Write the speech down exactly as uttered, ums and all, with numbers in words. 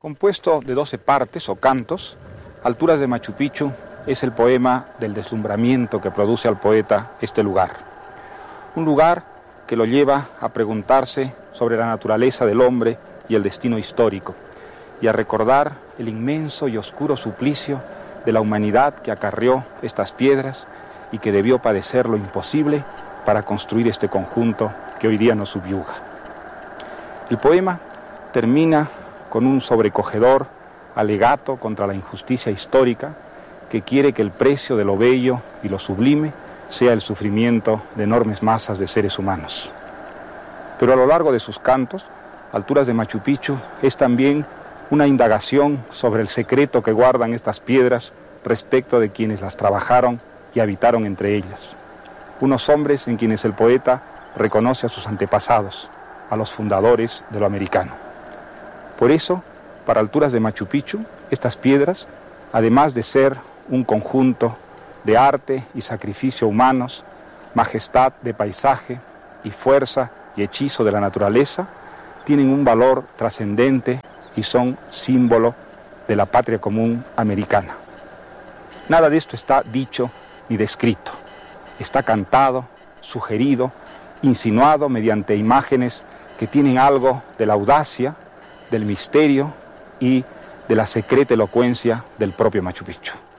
Compuesto de doce partes o cantos, Alturas de Machu Picchu es el poema del deslumbramiento que produce al poeta este lugar. Un lugar que lo lleva a preguntarse sobre la naturaleza del hombre y el destino histórico, y a recordar el inmenso y oscuro suplicio de la humanidad que acarreó estas piedras y que debió padecer lo imposible para construir este conjunto que hoy día nos subyuga. El poema termina con un sobrecogedor alegato contra la injusticia histórica que quiere que el precio de lo bello y lo sublime sea el sufrimiento de enormes masas de seres humanos. Pero a lo largo de sus cantos, Alturas de Machu Picchu es también una indagación sobre el secreto que guardan estas piedras respecto de quienes las trabajaron y habitaron entre ellas. Unos hombres en quienes el poeta reconoce a sus antepasados, a los fundadores de lo americano. Por eso, para Alturas de Machu Picchu, estas piedras, además de ser un conjunto de arte y sacrificio humanos, majestad de paisaje y fuerza y hechizo de la naturaleza, tienen un valor trascendente y son símbolo de la patria común americana. Nada de esto está dicho ni descrito. Está cantado, sugerido, insinuado mediante imágenes que tienen algo de la audacia, del misterio y de la secreta elocuencia del propio Machu Picchu.